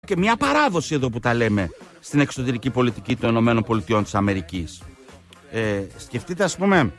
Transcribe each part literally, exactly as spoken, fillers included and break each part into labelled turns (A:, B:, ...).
A: και μια παράδοση εδώ που τα λέμε στην εξωτερική πολιτική των Ηνωμένων Πολιτειών της Αμερικής. Ε, σκεφτείτε, ας πούμε,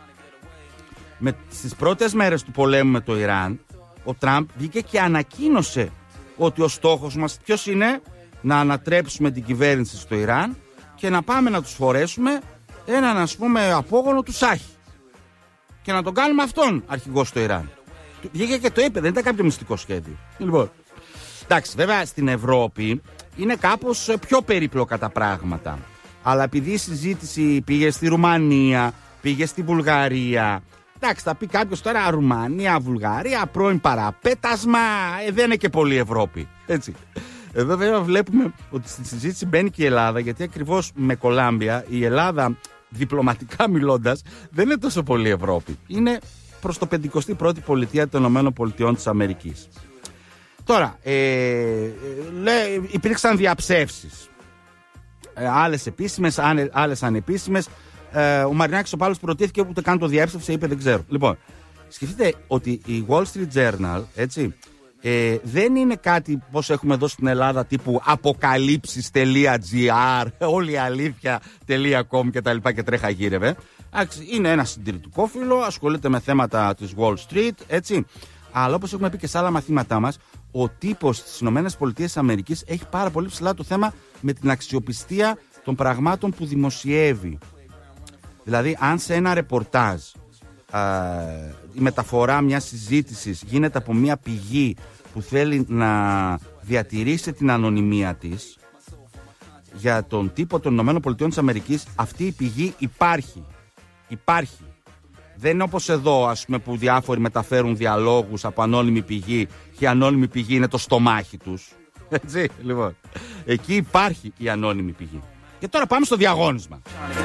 A: με, στις πρώτες μέρες του πολέμου με το Ιράν, ο Τραμπ βγήκε και ανακοίνωσε ότι ο στόχος μας ποιος είναι? Να ανατρέψουμε την κυβέρνηση στο Ιράν και να πάμε να τους φορέσουμε έναν, ας πούμε, απόγονο του Σάχη και να τον κάνουμε αυτόν αρχηγό στο Ιράν. Βγήκε και το είπε, δεν ήταν κάποιο μυστικό σχέδιο. Λοιπόν, εντάξει, βέβαια στην Ευρώπη είναι κάπως πιο περίπλοκα τα πράγματα. Αλλά επειδή η συζήτηση πήγε στη Ρουμανία, πήγε στη Βουλγαρία. Εντάξει, θα πει κάποιος τώρα Ρουμανία, Βουλγαρία, πρώην παραπέτασμα, ε, δεν είναι και πολύ Ευρώπη. Έτσι. Εδώ βέβαια βλέπουμε ότι στη συζήτηση μπαίνει και η Ελλάδα, γιατί ακριβώς με Κολάμπια η Ελλάδα, διπλωματικά μιλώντας, δεν είναι τόσο πολύ Ευρώπη. Είναι προς το πενηκοστή πρώτη πολιτεία των Ηνωμένων Πολιτειών της Αμερικής. Τώρα, ε, λέ, υπήρξαν διαψεύσεις. Ε, άλλες επίσημες, άλλες ανεπίσημες. Ε, ο Μαρινάκης ο Πάλος προτίθηκε, ούτε καν το διέψευσε, είπε δεν ξέρω. Λοιπόν, σκεφτείτε ότι η Wall Street Journal, έτσι, ε, δεν είναι κάτι πως έχουμε εδώ στην Ελλάδα τύπου αποκαλύψεις τελεία τζι άρ, όλη η αλήθεια τελεία κομ και τα λοιπά και τρέχα γύρευε. Είναι ένα συντηρητικό φύλλο, ασχολείται με θέματα της Wall Street, έτσι. Αλλά όπως έχουμε πει και σε άλλα μαθήματά μας, ο τύπος στις ΗΠΑ έχει πάρα πολύ ψηλά το θέμα με την αξιοπιστία των πραγμάτων που δημοσιεύει. Δηλαδή, αν σε ένα ρεπορτάζ α, η μεταφορά μιας συζήτησης γίνεται από μια πηγή που θέλει να διατηρήσει την ανωνυμία της, για τον τύπο των ΗΠΑ αυτή η πηγή υπάρχει. Υπάρχει. Δεν είναι όπως εδώ, ας πούμε, που διάφοροι μεταφέρουν διαλόγους από ανώνυμη πηγή και η ανώνυμη πηγή είναι το στομάχι τους. Έτσι, λοιπόν. Εκεί υπάρχει η ανώνυμη πηγή. Και τώρα πάμε στο διαγώνισμα.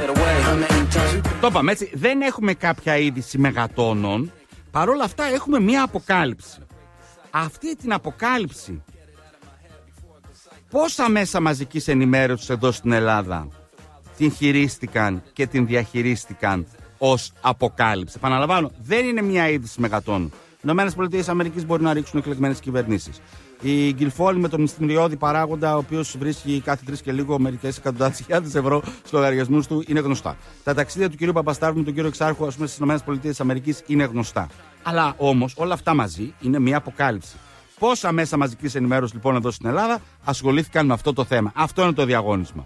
A: Το είπαμε έτσι, δεν έχουμε κάποια είδηση μεγατόνων, παρόλα αυτά έχουμε μία αποκάλυψη. Αυτή την αποκάλυψη, πόσα μέσα μαζικής ενημέρωσης εδώ στην Ελλάδα την χειρίστηκαν και την διαχειρίστηκαν ως αποκάλυψη? Επαναλαμβάνω, δεν είναι μία είδηση μεγατόνων. Οι ΗΠΑ μπορεί να ρίξουν εκλεγμένες κυβερνήσεις. Η Γκυλφόλη με τον μυστηριώδη παράγοντα, ο οποίος βρίσκει κάθε τρεις και λίγο μερικές εκατοντάδες χιλιάδες ευρώ στους λογαριασμούς του, είναι γνωστά. Τα ταξίδια του κ. Παπασταύρου με τον κ. Εξάρχου, ας πούμε, στις ΗΠΑ είναι γνωστά. Αλλά όμως όλα αυτά μαζί είναι μια αποκάλυψη. Πόσα μέσα μαζικής ενημέρωσης λοιπόν εδώ στην Ελλάδα ασχολήθηκαν με αυτό το θέμα? Αυτό είναι το διαγώνισμα.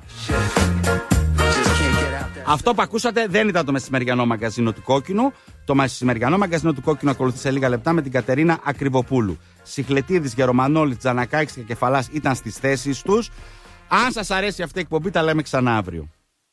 A: Αυτό που ακούσατε δεν ήταν το μεσημεριανό μαγκαζίνο του Κόκκινου. Το μεσημεριανό μαγκαζίνο του Κόκκινου ακολουθεί σε λίγα λεπτά με την Κατερίνα Ακριβοπούλου. Σιχλετίδης, Γερομανόλης, Τζανακάκης και Κεφαλάς ήταν στις θέσεις τους. Αν σας αρέσει αυτή η εκπομπή, τα λέμε ξανά αύριο.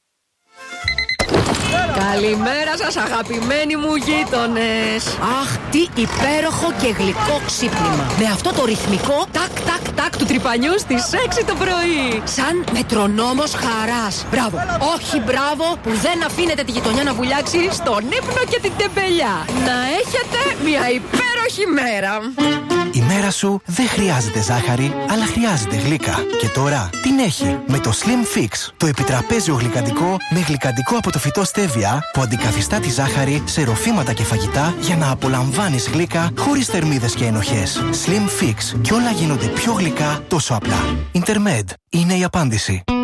B: Καλημέρα σας, αγαπημένοι μου γείτονες. Αχ, τι υπέροχο και γλυκό ξύπνημα. Με αυτό το ρυθμικό τάκ τάκ τάκ του τρυπανιού στις έξι το πρωί. Σαν μετρονόμος χαράς. Μπράβο, όχι μπράβο που δεν αφήνετε τη γειτονιά να βουλιάξει στον ύπνο και την τεμπελιά. Να έχετε μια υπέροχη μέρα.
C: Η μέρα σου δεν χρειάζεται ζάχαρη, αλλά χρειάζεται γλύκα. Και τώρα την έχει με το Slim Fix, το επιτραπέζιο γλυκαντικό με γλυκαντικό από το φυτό στέβια που αντικαθιστά τη ζάχαρη σε ροφήματα και φαγητά για να απολαμβάνεις γλύκα χωρίς θερμίδες και ενοχές. Slim Fix, και όλα γίνονται πιο γλυκά τόσο απλά. Intermed είναι η απάντηση.